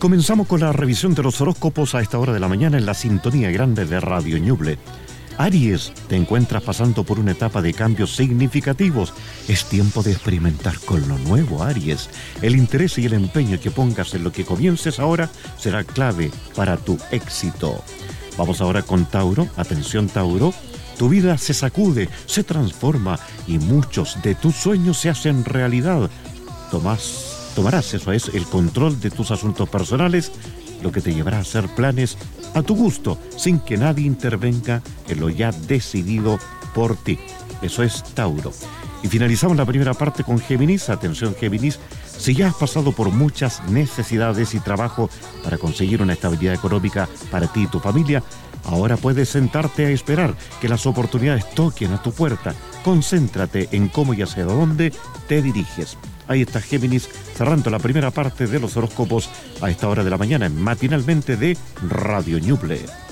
comenzamos con la revisión de los horóscopos a esta hora de la mañana en la sintonía grande de Radio Ñuble. Aries, te encuentras pasando por una etapa de cambios significativos. Es tiempo de experimentar con lo nuevo, Aries. El interés y el empeño que pongas en lo que comiences ahora será clave para tu éxito. Vamos ahora con Tauro. Atención, Tauro. Tu vida se sacude, se transforma y muchos de tus sueños se hacen realidad. Tomarás, eso es, el control de tus asuntos personales, lo que te llevará a hacer planes a tu gusto, sin que nadie intervenga en lo ya decidido por ti. Eso es Tauro. Y finalizamos la primera parte con Géminis. Atención, Géminis, si ya has pasado por muchas necesidades y trabajo para conseguir una estabilidad económica para ti y tu familia, ahora puedes sentarte a esperar que las oportunidades toquen a tu puerta. Concéntrate en cómo y hacia dónde te diriges. Ahí está Géminis, cerrando la primera parte de los horóscopos a esta hora de la mañana, matinalmente de Radio Ñuble.